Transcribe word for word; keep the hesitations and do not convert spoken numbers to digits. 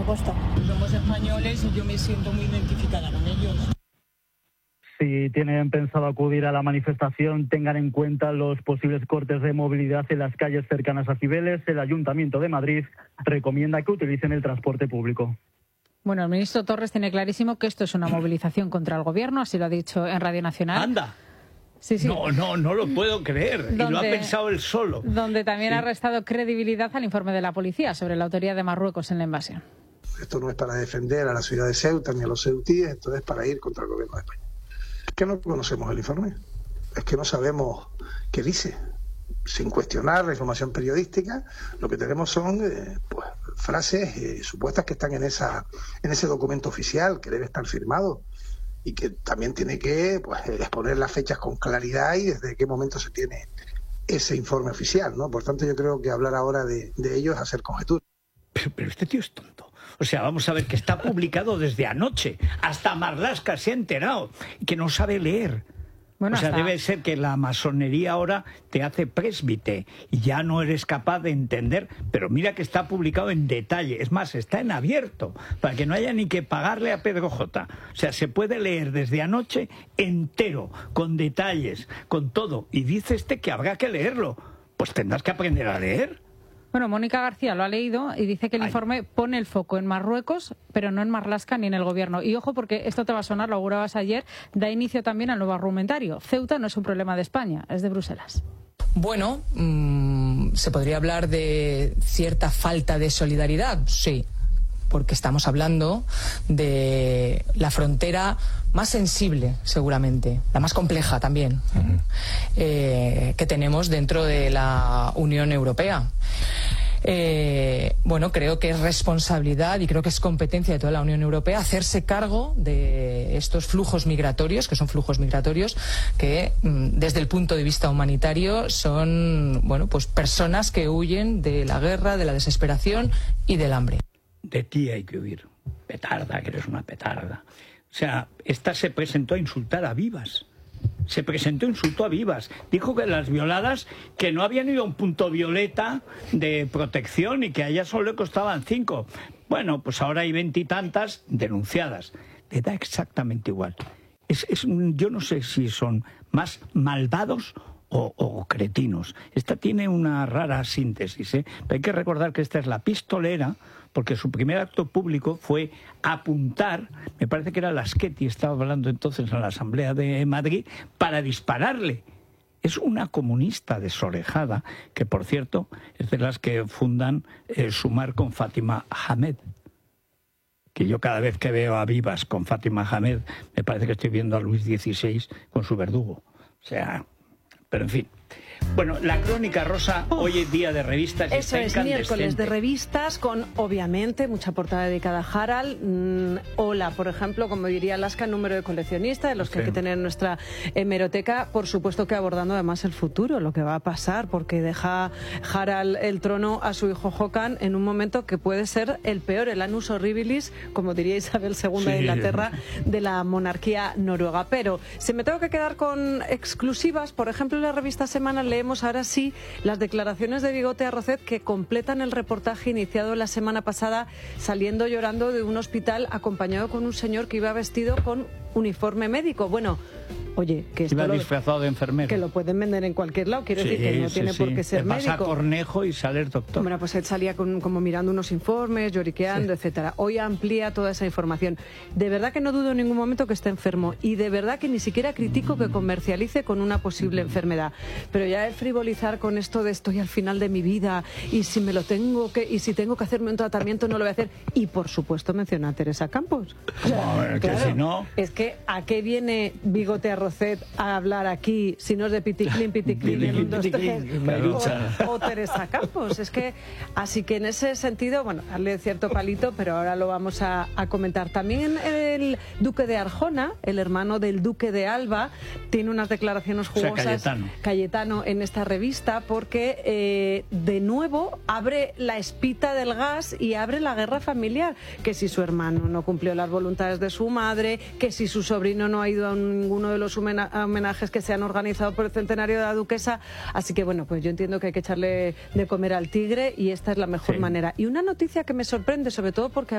supuesto. Somos españoles y yo me siento muy identificada con ellos. Si tienen pensado acudir a la manifestación, tengan en cuenta los posibles cortes de movilidad en las calles cercanas a Cibeles. El Ayuntamiento de Madrid recomienda que utilicen el transporte público. Bueno, el ministro Torres tiene clarísimo que esto es una movilización contra el Gobierno, así lo ha dicho en Radio Nacional. ¡Anda! Sí, sí. No, no, no lo puedo creer. Donde, y lo ha pensado él solo. Donde también sí. ha restado credibilidad al informe de la policía sobre la autoría de Marruecos en la invasión. Esto no es para defender a la ciudad de Ceuta ni a los ceutíes, esto es para ir contra el Gobierno de España. Es que no conocemos el informe, es que no sabemos qué dice. Sin cuestionar la información periodística, lo que tenemos son eh, pues, frases eh, supuestas que están en esa en ese documento oficial que debe estar firmado y que también tiene que pues, exponer las fechas con claridad y desde qué momento se tiene ese informe oficial, ¿no? Por tanto, yo creo que hablar ahora de, de ello es hacer conjeturas. Pero, pero este tío es tonto. O sea, vamos a ver que está publicado desde anoche. Hasta Marlaska se ha enterado que no sabe leer. Bueno, o sea, hasta... debe ser que la masonería ahora te hace présbite y ya no eres capaz de entender. Pero mira que está publicado en detalle. Es más, está en abierto para que no haya ni que pagarle a Pedro J. O sea, se puede leer desde anoche entero, con detalles, con todo. Y dice este que habrá que leerlo. Pues tendrás que aprender a leer. Bueno, Mónica García lo ha leído y dice que el Ay. informe pone el foco en Marruecos, pero no en Marlaska ni en el Gobierno. Y ojo, porque esto te va a sonar, lo augurabas ayer, da inicio también al nuevo argumentario. Ceuta no es un problema de España, es de Bruselas. Bueno, mmm, ¿se podría hablar de cierta falta de solidaridad? Sí, porque estamos hablando de la frontera más sensible, seguramente, la más compleja también, uh-huh. eh, que tenemos dentro de la Unión Europea. Eh, bueno, creo que es responsabilidad y creo que es competencia de toda la Unión Europea hacerse cargo de estos flujos migratorios, que son flujos migratorios que desde el punto de vista humanitario son, bueno, pues personas que huyen de la guerra, de la desesperación y del hambre. De ti hay que huir. Petarda, que eres una petarda. O sea, esta se presentó a insultar a Vivas. Se presentó, insultó a Vivas. Dijo que las violadas, que no habían ido a un punto violeta de protección y que a ella solo le costaban cinco. Bueno, pues ahora hay veintitantas denunciadas. Le da exactamente igual. Es, es, yo no sé si son más malvados o, o cretinos. Esta tiene una rara síntesis, ¿eh? Pero hay que recordar que esta es la pistolera, porque su primer acto público fue apuntar, me parece que era Laschetti, estaba hablando entonces en la Asamblea de Madrid, para dispararle. Es una comunista desorejada, que por cierto es de las que fundan eh, Sumar con Fátima Hamed. Que yo cada vez que veo a Vivas con Fátima Hamed, me parece que estoy viendo a Luis dieciséis con su verdugo. O sea, pero en fin. Bueno, la Crónica Rosa, Uf, hoy es día de revistas. Y eso es, miércoles de revistas con, obviamente, mucha portada dedicada a Harald. Mm, hola, por ejemplo, como diría Alaska, número de coleccionistas, de los que sí. hay que tener en nuestra hemeroteca. Por supuesto que abordando además el futuro, lo que va a pasar, porque deja Harald el trono a su hijo Håkan en un momento que puede ser el peor, el annus horribilis, como diría Isabel segunda sí. de Inglaterra, de la monarquía noruega. Pero si me tengo que quedar con exclusivas, por ejemplo, en la revista Semana leemos ahora sí las declaraciones de Bigote Arrocet que completan el reportaje iniciado la semana pasada saliendo llorando de un hospital acompañado con un señor que iba vestido con uniforme médico. Bueno, oye, que esto iba lo, disfrazado de enfermero. Que lo pueden vender en cualquier lado, quiero sí, decir que no sí, tiene sí. por qué ser Te médico. vas a Cornejo y sale el doctor. Bueno, pues él salía con, como mirando unos informes, lloriqueando, sí. etcétera. Hoy amplía toda esa información. De verdad que no dudo en ningún momento que esté enfermo y de verdad que ni siquiera critico que comercialice con una posible enfermedad. Pero ya el frivolizar con esto de estoy al final de mi vida y si me lo tengo que y si tengo que hacerme un tratamiento no lo voy a hacer. Y por supuesto menciona a Teresa Campos. O sea, Como, que claro, si no... Es que ¿a qué viene Bigote Arrocet a hablar aquí si no es de Piticlin, Piticlin, en un, dos, tres, o, o Teresa Campos? Es que, así que en ese sentido, bueno, darle cierto palito, pero ahora lo vamos a, a comentar. También el duque de Arjona, el hermano del duque de Alba, tiene unas declaraciones jugosas. O sea, Cayetano. Cayetano en esta revista, porque eh, de nuevo abre la espita del gas y abre la guerra familiar, que si su hermano no cumplió las voluntades de su madre, que si su sobrino no ha ido a ninguno de los homenajes que se han organizado por el centenario de la duquesa. Así que bueno, pues yo entiendo que hay que echarle de comer al tigre y esta es la mejor sí. manera. Y una noticia que me sorprende, sobre todo porque